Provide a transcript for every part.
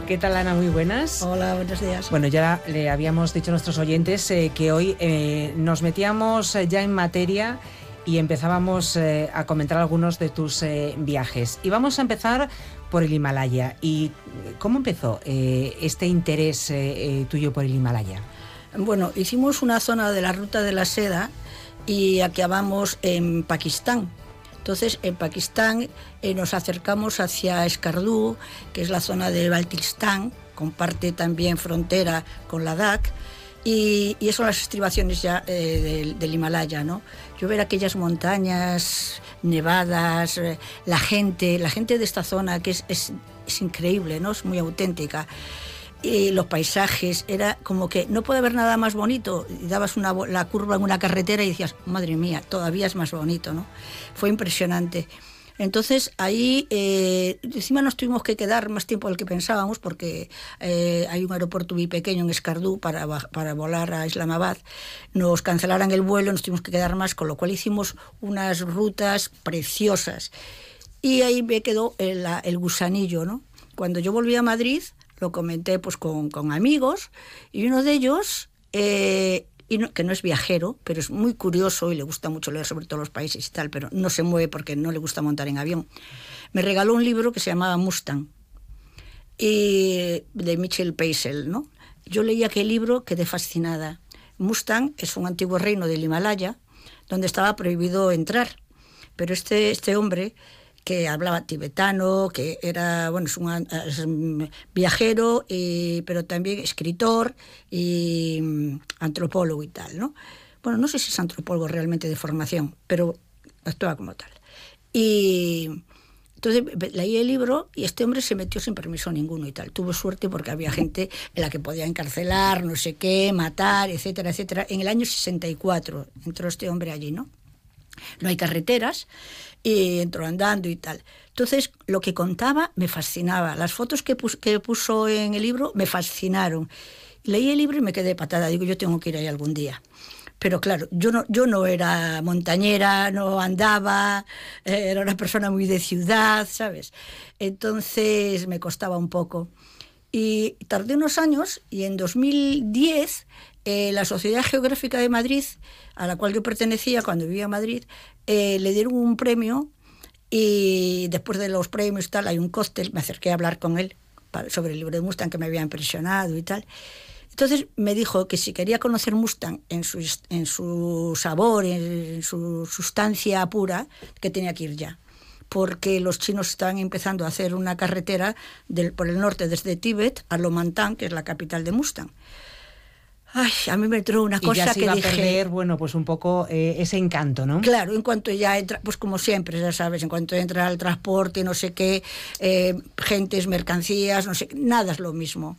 ¿Qué tal, Ana? Muy buenas. Hola, buenos días. Bueno, ya le habíamos dicho a nuestros oyentes que hoy nos metíamos ya en materia y empezábamos a comentar algunos de tus viajes. Y vamos a empezar por el Himalaya. ¿Y cómo empezó este interés tuyo por el Himalaya? Bueno, hicimos una zona de la Ruta de la Seda y acabamos en Pakistán. Entonces, en Pakistán nos acercamos hacia Escardú, que es la zona de Baltistán, comparte también frontera con Ladakh, y eso son las estribaciones ya del Himalaya, ¿no? Yo ver aquellas montañas nevadas, la gente de esta zona que es increíble, ¿no? Es muy auténtica. Y los paisajes, era como que no puede haber nada más bonito. Y dabas la curva en una carretera y decías, madre mía, todavía es más bonito, ¿no? Fue impresionante. Entonces ahí encima nos tuvimos que quedar más tiempo del que pensábamos porque hay un aeropuerto muy pequeño en Escardú para volar a Islamabad. Nos cancelaran el vuelo, nos tuvimos que quedar más, con lo cual hicimos unas rutas preciosas. Y ahí me quedó el gusanillo, ¿no? Cuando yo volví a Madrid, lo comenté pues con amigos, y uno de ellos, que no es viajero, pero es muy curioso y le gusta mucho leer sobre todos los países y tal, pero no se mueve porque no le gusta montar en avión, me regaló un libro que se llamaba Mustang, de Mitchell Peisel, ¿no? Yo leí aquel libro, quedé fascinada. Mustang es un antiguo reino del Himalaya donde estaba prohibido entrar, pero este hombre, que hablaba tibetano, que era, bueno, es un viajero, pero también escritor y antropólogo y tal, ¿no? Bueno, no sé si es antropólogo realmente de formación, pero actúa como tal. Y entonces leí el libro y este hombre se metió sin permiso ninguno y tal. Tuvo suerte porque había gente en la que podía encarcelar, no sé qué, matar, etcétera, etcétera. En el año 64 entró este hombre allí, ¿no? No hay carreteras, y entró andando y tal. Entonces, lo que contaba me fascinaba. Las fotos que puso en el libro me fascinaron. Leí el libro y me quedé patada. Digo, yo tengo que ir ahí algún día. Pero claro, yo no era montañera, no andaba, era una persona muy de ciudad, ¿sabes? Entonces me costaba un poco. Y tardé unos años, y en 2010... la Sociedad Geográfica de Madrid, a la cual yo pertenecía cuando vivía en Madrid, le dieron un premio, y después de los premios y tal, hay un cóctel, me acerqué a hablar con él sobre el libro de Mustang, que me había impresionado y tal. Entonces me dijo que si quería conocer Mustang en su sabor, en su sustancia pura, que tenía que ir ya, porque los chinos estaban empezando a hacer una carretera por el norte desde Tíbet a Lomantang, que es la capital de Mustang. Ay, a mí me entró una cosa y ya se que iba dije... a perder, bueno, pues un poco ese encanto, ¿no? Claro, en cuanto ya entra, pues como siempre, ya sabes, en cuanto entra el transporte, no sé qué, gentes, mercancías, no sé, nada es lo mismo.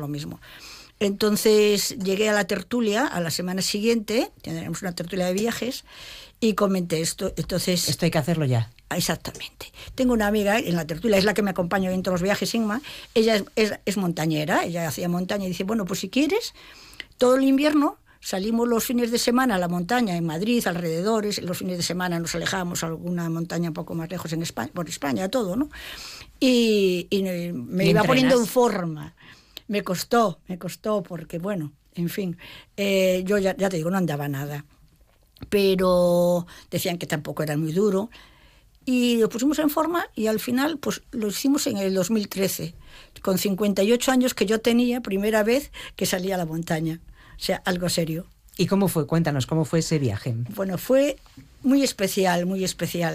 Entonces llegué a la tertulia, a la semana siguiente, tendremos una tertulia de viajes, y comenté esto. Entonces, esto hay que hacerlo ya. Exactamente. Tengo una amiga en la tertulia, es la que me acompaña en todos los viajes, Inma. Ella es montañera, ella hacía montaña, y dice, bueno, pues si quieres... Todo el invierno salimos los fines de semana a la montaña en Madrid, alrededores, los fines de semana nos alejábamos a alguna montaña un poco más lejos en España, por España, todo, ¿no? Y me iba poniendo en forma. Me costó porque, bueno, en fin, yo ya te digo, no andaba nada. Pero decían que tampoco era muy duro. Y lo pusimos en forma y al final pues lo hicimos en el 2013, con 58 años que yo tenía, primera vez que salía a la montaña. O sea, algo serio. ¿Y cómo fue? Cuéntanos, ¿cómo fue ese viaje? Bueno, fue muy especial, muy especial.